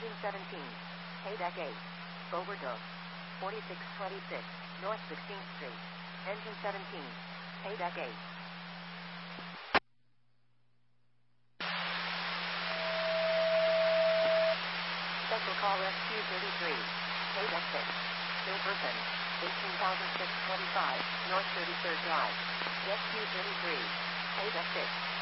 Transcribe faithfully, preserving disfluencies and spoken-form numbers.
Engine seventeen. Paydeck eight. Overdose. forty-six twenty-six. North sixteenth Street. Engine seventeen. Paydeck eight. Special call Rescue thirty-three. Paydeck six. Still person. eighteen thousand six hundred twenty-five. North thirty-third Drive. Rescue thirty-three. Paydeck six.